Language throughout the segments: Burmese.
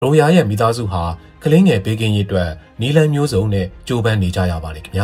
ရိုယာရဲ့မိသားစုဟာကလင်းငယ်ဘေးကင်းရေးအတွက်နီလန်မျိုးစုံနဲ့ကြိုးပမ်းနေကြရပါတယ်ခင်ဗျာ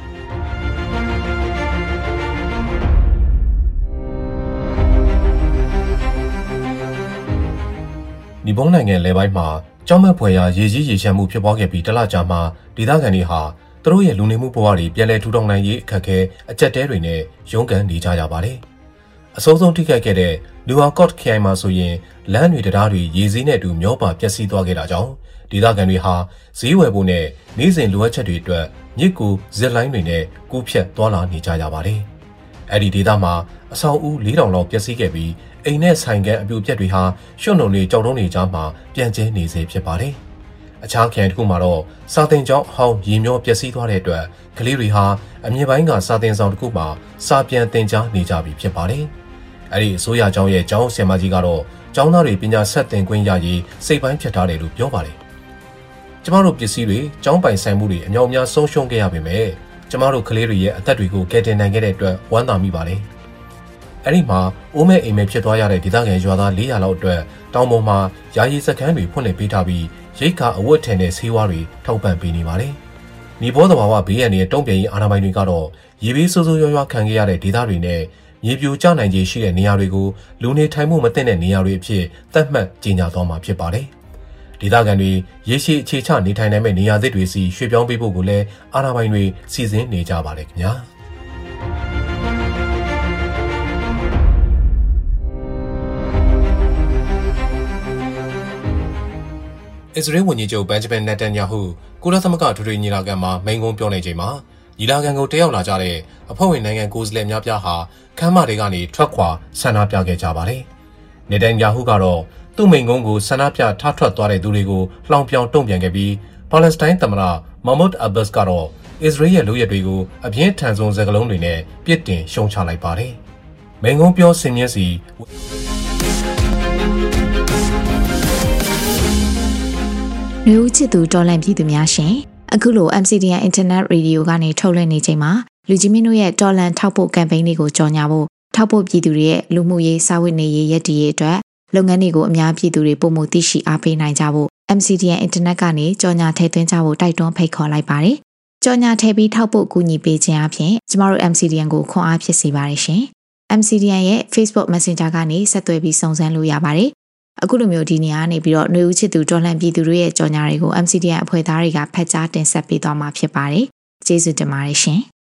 ဒီဘုံနိုင်ငံလယ်ပိုင်းမှာကြောက်မက်ဖွယ်ရာရေကြီးရေရှမ်းမှုဖြစ်ပွားခဲ့ပြီးတလကြာမှဒေသခံတွေဟာသူတို့ရဲ့လူနေမှုဘဝတွေပြန်လည်ထူထောင်နိုင်ရေးအခက်အခဲအကျက်တဲတွေနဲ့ရုန်းကန်နေကြရပါတယ်အစိုးဆုံးထိခိုက်ခဲ့တဲ့လူဟာကော့ခရိုင်မှာဆိုရင်လမ်းတွေတရားတွေရေစည်းနဲ့အတူမျောပါပျက်စီးသွားခဲ့တာကြောင့်ဒေသခံတွေဟာဈေးဝယ်ဖို့နဲ့နေ့စဉ်လိုအပ်ချက်တွေအတွက်မြစ်ကူဇစ်လိုင်းတွေနဲ့ကူးဖြတ်သွားလာနေကြရပါတယ်အဲ့ဒီဒေသမှာအဆောက်အဦ4000လောက်ပျက်စီးခဲ့ပြီးအိမ်နဲ့ဆိုင်ကန်အပြိုပြက်တွေဟာရွှွန့်နှုံတွေကြောက်တုံးတွေကြားမှာပြန့်ကျဲနေစေဖြစ်ပါတယ်အခြားခရိုင်တစ်ခုမှာတော့စာသင်ကျောင်းအဟောင်းရေမျောပျက်စီးသွားတဲ့အတွက်ကလေးတွေဟာအမြင့်ပိုင်းကစာသင်ဆောင်တစ်ခုမှာစာပြန်သင်ကြားနေကြပြီဖြစ်ပါတယ်အဲ့ဒီအစိုးရကျောင်းရဲ့ကျောင်းဆရာမကြီးကတော့ကျောင်းသားတွေပညာဆက်သင်ခွင့်ရရေးစိတ်ပိုင်းဖြတ်ထားတယ်လို့ပြောပါတယ်ကျမတို့ပစ္စည်းတွေကျောင်းပိုင်ဆိုင်မှုတွေအများအပြားဆုံးရှုံးခဲ့ရပေမဲ့ကျမတို့ကလေးတွေရဲ့အသက်တွေကိုကယ်တင်နိုင်ခဲ့တဲ့အတွက်ဝမ်းသာမိပါတယ်အဲ့ဒီမှာအိုးမဲအိမ်မဲဖြစ်သွားရတဲ့ဒေသခံရွာသား400လောက်အတွက်တောင်ပေါ်မှာယာယီစခန်းတွေဖွင့်လှစ်ပေးထားပြီးရိတ်ခါအဝတ်ထည်နဲ့ဆေးဝါးတွေထောက်ပံ့ပေးနေပါတယ်။မြေပေါ်သဘာဝဘေးရန်ရဲ့တုံ့ပြန်ရေးအာဏာပိုင်တွေကတော့ရေဘေးဆိုးဆိုးရွားရွားခံခဲ့ရတဲ့ဒေသတွေနဲ့မြေပြိုကျနိုင်ခြေရှိတဲ့နေရာတွေကိုလူနေထိုင်မှုမသင့်တဲ့နေရာတွေအဖြစ်သတ်မှတ်ကြေညာသွားမှာဖြစ်ပါတယ်။ဒေသခံတွေရေရှည်အခြေချနေထိုင်နိုင်မဲ့နေရာသစ်တွေစီရွှေ့ပြောင်းပေးဖို့ကိုလည်းအာဏာပိုင်တွေစီစဉ်နေကြပါတယ်ခင်ဗျာ။အစ္စရေးဝန်ကြီးချုပ်ဘန်ဂျမင်နက်တန်ယာဟုကုလသမဂ္ဂထွေထွေညီလာခံမှာမိန့်ခွန်းပြောနေချိန်မှာညီလာခံကိုတက်ရောက်လာကြတဲ့အဖွဲ့ဝင်နိုင်ငံကိုယ်စားလှယ်များပြားဟာခမ်းမတွေကနေထွက်ခွာဆန္ဒပြခဲ့ကြပါတယ်။နက်တန်ယာဟုကတော့သူ့မိန့်ခွန်းကိုဆန္ဒပြထားထွက်သွားတဲ့သူတွေကိုလှောင်ပြောင်တုံ့ပြန်ခဲ့ပြီးပါလက်စတိုင်းသမ္မတမာမုဒ်အဘတ်စ်ကတော့အစ္စရေးရဲ့လုပ်ရပ်တွေကိုအပြင်းထန်ဆုံးစကားလုံးတွေနဲ့ပြစ်တင်ရှုံချလိုက်ပါတယ်။မိန့်ခွန်းပြောဆင်မြင့်စီလူဦးချစ်သူတော်လန့်ပြည်သူများရှင်အခုလို MCDN Internet Radio ကနေထုတ်လွှင့်နေချိန်မှာလူကြီးမင်းတို့ရဲ့တော်လန့်ထောက်ပို့ campaign တွေကိုကြော်ညာဖို့ထောက်ပို့ပြည်သူတွေရဲ့လူမှုရေးစာဝတ်နေရေးရည်တည်ရေးအတွက်လုပ်ငန်းတွေကိုအများပြည်သူတွေပုံမှုသိရှိအားပေးနိုင်ကြဖို့ MCDN Internet ကနေကြော်ညာထည့်သွင်းကြဖို့တိုက်တွန်းဖိတ်ခေါ်လိုက်ပါတယ်ကြော်ညာထည့်ပြီးထောက်ပို့ကူညီပေးခြင်းအပြင်ကျမတို့ MCDN ကိုခွန်အားဖြစ်စေပါတယ်ရှင် MCDN ရဲ့ Facebook Messenger ကနေဆက်သွယ်ပြီးစုံစမ်းလို့ရပါတယ်အခုလိုမျိုးဒီနေရာကနေပြီးတော့ຫນွေဦးချစ်သူတော်လှန်ပြည်သူတွေရဲ့ကြော်ညာတွေကို MCDN အဖွဲ့သားတွေကဖတ်ကြားတင်ဆက်ပေးသွားမှာဖြစ်ပါတယ်။ကျေးဇူးတင်ပါတယ်ရှင်။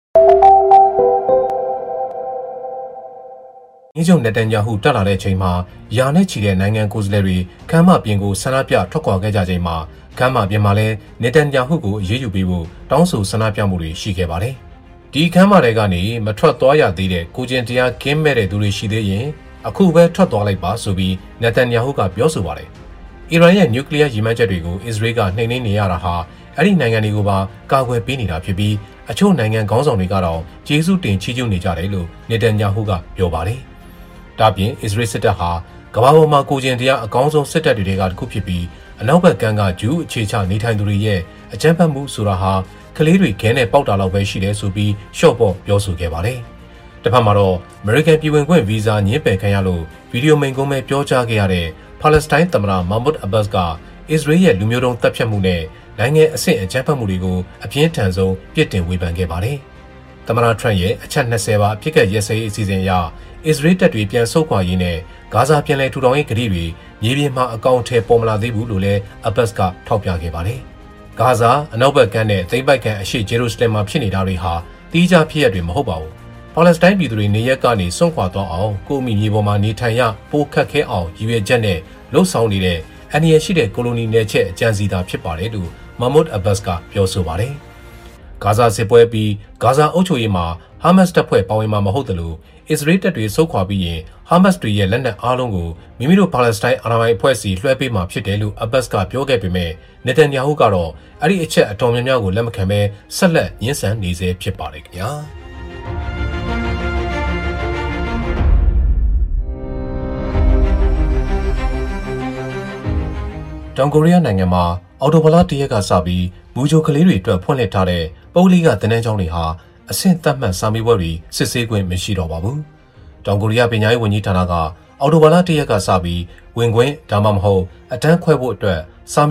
ညီချုပ်နက်တန်ယာဟုတက်လာတဲ့အချိန်မှာယာနဲ့ချီတဲ့နိုင်ငံကိုယ်စားလှယ်တွေခမ်းမပြင်ကိုဆန္ဒပြထွက်ခွာခဲ့ကြချိန်မှာခမ်းမပြင်မှာလည်းနက်တန်ယာဟုကိုအရေးယူပေးဖို့တောင်းဆိုဆန္ဒပြမှုတွေရှိခဲ့ပါတယ်။ဒီခမ်းမတွေကနေမထွက်သွားရသေးတဲ့ကိုကျင်တရားကင်းမဲ့တဲ့သူတွေရှိသေးရင်အခုပဲထွက်သွားလိုက်ပါဆိုပြီးနက်တန်ယာဟုကပြောဆိုပါတယ်။အီရန်ရဲ့နျူကလ িয়ার ရည်မှန်းချက်တွေကိုအစ္စရေးကနှိမ်နင်းနေရတာဟာအဲ့ဒီနိုင်ငံတွေကိုပါကာကွယ်ပေးနေတာဖြစ်ပြီးအချို့နိုင်ငံခေါင်းဆောင်တွေကတော့ကျေးဇူးတင်ချီးကျူးနေကြတယ်လို့နက်တန်ယာဟုကပြောပါတယ်။ဒါပြင်အစ္စရေးစစ်တပ်ဟာကမ္ဘာပေါ်မှာကိုကျင်တရားအကောင်းဆုံးစစ်တပ်တွေကတစ်ခုဖြစ်ပြီးအနောက်ဘက်ကမ်းကဂျူးအခြေချနေထိုင်သူတွေရဲ့အကြမ်းဖက်မှုဆိုတာဟာကလေးတွေခဲနဲ့ပေါက်တာလောက်ပဲရှိတယ်ဆိုပြီးရှော့ပေါ့ပြောဆိုခဲ့ပါတယ်။တစ်ဖက်မှာတော့ American ပြည်ဝင်ခွင့်ဗီဇာညှင်းပယ်ခံရလို့ဗီဒီယိုမိန့်ခွန်းပဲပြောကြားခဲ့ရတဲ့ပါလက်စတိုင်းသမ္မတမာမုဒ်အဘတ်စ်ကအစ္စရေးရဲ့လူမျိုးတုံးတပ်ဖြတ်မှုနဲ့နိုင်ငံအဆင့်အကြမ်းဖက်မှုတွေကိုအပြင်းထန်ဆုံးပြစ်တင်ဝေဖန်ခဲ့ပါတယ်။သမ္မတထရန့်ရဲ့အချက်20ပါအပြစ်ကတ်ရဲစဲရေးအစီအစဉ်အရအစ္စရေးတပ်တွေပြန်ဆုတ်ခွာရေးနဲ့ဂါဇာပြန်လည်ထူထောင်ရေးကတိတွေမြေပြင်မှာအကောင့်ထဲပေါ်မလာသေးဘူးလို့လည်းအဘတ်စ်ကထောက်ပြခဲ့ပါတယ်။ဂါဇာအနောက်ဘက်ကမ်းနဲ့သိမ်းပိုက်ကန်အရှေ့ဂျေရုဆလင်မှာဖြစ်နေတာတွေဟာတီးခြားဖြစ်ရပ်တွေမဟုတ်ပါဘူး။ပါလက်စတိုင်းပြည်သူတွေနေရက်ကနေစွန့်ခွာသွားအောင်ကိုအမိမြေပေါ်မှာနေထိုင်ရပိုခက်ခဲအောင်ရည်ရွယ်ချက်နဲ့လှုပ်ဆောင်နေတဲ့အန္တရာယ်ရှိတဲ့ကိုလိုနီနယ်ချက်အကြံစီတာဖြစ်ပါတယ်လို့မာမုဒ်အဘတ်စ်ကပြောဆိုပါတယ်။ဂါဇာစစ်ပွဲပြီးဂါဇာအုပ်ချုပ်ရေးမှာဟာမတ်စ်တပ်ဖွဲ့ပါဝင်မှာမဟုတ်တယ်လို့အစ္စရေးတပ်တွေဆုတ်ခွာပြီးရင်ဟာမတ်စ်တွေရဲ့လက်နက်အားလုံးကိုမိမိတို့ပါလက်စတိုင်းအာဏာပိုင်အဖွဲ့အစည်းလွှဲပေးမှာဖြစ်တယ်လို့အဘတ်စ်ကပြောခဲ့ပေမဲ့နက်တန်ယာဟုကတော့အဲ့ဒီအချက်အတော်များများကိုလက်မခံဘဲဆက်လက်ညှဉ်းဆန်နေစေဖြစ်ပါတယ်ခင်ဗျာ။တောင်ကိုရီးယားနိုင်ငံမှာအော်တိုဘလာတရက်ကစပြီးမူဂျိုကလေးတွေအတွက်ဖွင့်လှစ်ထားတဲ့ပုဂ္ဂလိကသင်တန်းကျောင်းတွေဟာအဆင့်သတ်မှတ်စာမေးပွဲတွေစစ်ဆေးခွင့်မရှိတော့ပါဘူး။တောင်ကိုရီးယားပညာရေးဝန်ကြီးဌာနကအော်တိုဘလာတရက်ကစပြီးဝင်ခွင့်ဒါမှမဟုတ်အတန်းခွဲဖို့အတွက်စာ